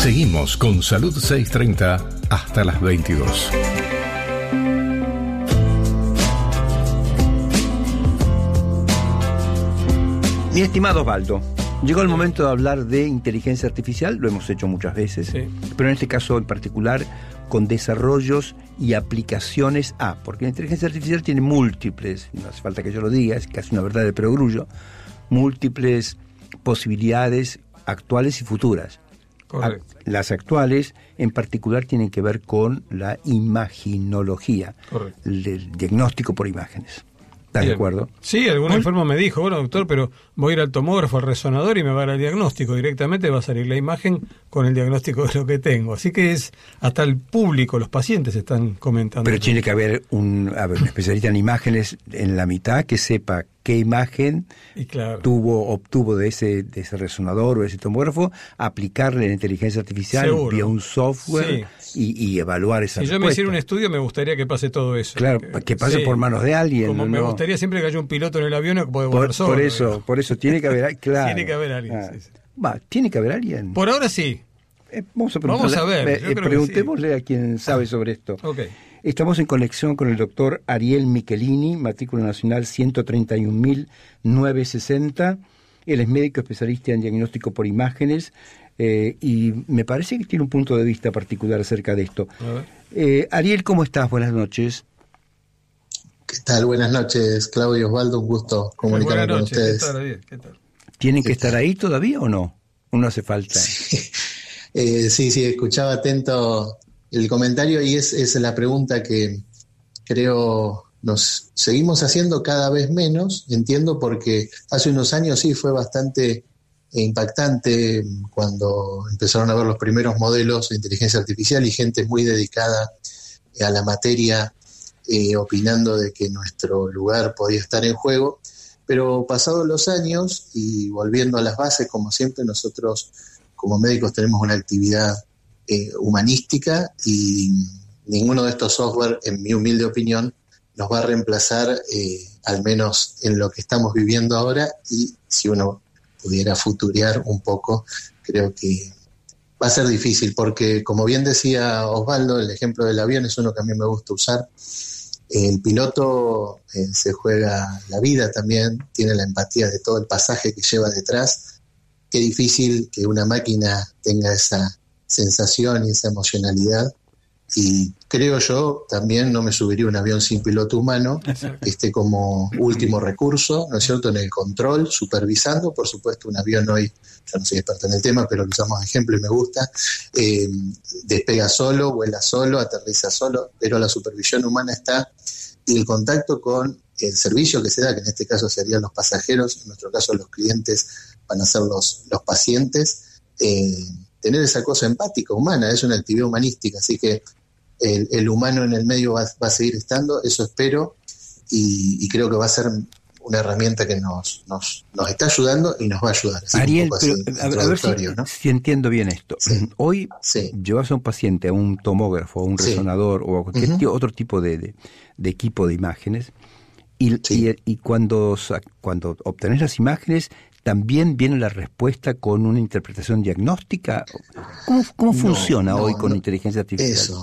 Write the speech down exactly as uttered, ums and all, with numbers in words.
Seguimos con Salud seiscientos treinta hasta las veintidós. Mi estimado Osvaldo, llegó el momento de hablar de inteligencia artificial, lo hemos hecho muchas veces, sí. Pero en este caso en particular con desarrollos y aplicaciones A, porque la inteligencia artificial tiene múltiples, no hace falta que yo lo diga, es casi una verdad de perogrullo, múltiples posibilidades actuales y futuras. Correcto. Las actuales en particular tienen que ver con la imaginología, correcto, el, el diagnóstico por imágenes. ¿Estás de acuerdo? Sí, algún ¿Cuál? enfermo me dijo, bueno, doctor, pero voy a ir al tomógrafo, al resonador y me va a dar el diagnóstico. Directamente va a salir la imagen con el diagnóstico de lo que tengo. Así que es hasta el público, los pacientes están comentando. Pero tiene que haber un, a ver, un especialista en imágenes en la mitad que sepa qué imagen y claro. tuvo obtuvo de ese de ese resonador o de ese tomógrafo, aplicarle la inteligencia artificial Seguro. vía un software sí. y, y evaluar esa Si respuesta. yo me hiciera un estudio, me gustaría que pase todo eso. Claro, que pase sí. por manos de alguien. Como ¿no? me gustaría siempre que haya un piloto en el avión que puede volar por, solo. Por eso, digamos. por eso tiene que haber, claro. Tiene que haber alguien. Ah. Sí, sí. Va, tiene que haber alguien. Por ahora sí. Eh, vamos a Vamos a ver. Eh, preguntémosle sí. a quien sabe sobre esto. Okay. Estamos en conexión con el doctor Ariel Michelini, matrícula nacional ciento treinta y un mil novecientos sesenta. Él es médico especialista en diagnóstico por imágenes eh, y me parece que tiene un punto de vista particular acerca de esto. Eh, Ariel, ¿cómo estás? Buenas noches. ¿Qué tal? Buenas noches, Claudio, Osvaldo, un gusto comunicarme con noches. ustedes. ¿Qué tal, Ariel? ¿Qué tal? ¿Tienen que estar ahí todavía o no? ¿O no hace falta? Sí, eh, sí, sí, escuchaba atento el comentario y es, es la pregunta que creo nos seguimos haciendo cada vez menos, entiendo, porque hace unos años sí fue bastante impactante cuando empezaron a ver los primeros modelos de inteligencia artificial y gente muy dedicada a la materia eh, opinando de que nuestro lugar podía estar en juego, pero pasados los años y volviendo a las bases, como siempre, nosotros como médicos tenemos una actividad Eh, humanística y ninguno de estos software, en mi humilde opinión, nos va a reemplazar, eh, al menos en lo que estamos viviendo ahora, y si uno pudiera futurear un poco, creo que va a ser difícil, porque como bien decía Osvaldo, el ejemplo del avión es uno que a mí me gusta usar. El piloto eh, se juega la vida también, tiene la empatía de todo el pasaje que lleva detrás. Qué difícil que una máquina tenga esa sensación y esa emocionalidad, y creo yo también no me subiría a un avión sin piloto humano, que esté como último recurso, ¿no es cierto?, en el control, supervisando. Por supuesto, un avión hoy, yo no soy experto en el tema, pero lo usamos de ejemplo y me gusta, eh, despega solo, vuela solo, aterriza solo, pero la supervisión humana está, y el contacto con el servicio que se da, que en este caso serían los pasajeros, en nuestro caso los clientes van a ser los, los pacientes, eh, tener esa cosa empática, humana, es una actividad humanística, así que el, el humano en el medio va, va a seguir estando, eso espero, y, y creo que va a ser una herramienta que nos, nos, nos está ayudando y nos va a ayudar. Así Ariel, un poco pero así, a, a ver si, ¿no? si entiendo bien esto. Sí. Hoy sí. llevas a un paciente a un tomógrafo, a un sí. resonador o a cualquier uh-huh. otro tipo de, de, de equipo de imágenes, y, sí. y, y cuando, cuando obtenés las imágenes, ¿también viene la respuesta con una interpretación diagnóstica? ¿Cómo, cómo funciona no, no, hoy con no, inteligencia artificial? Eso.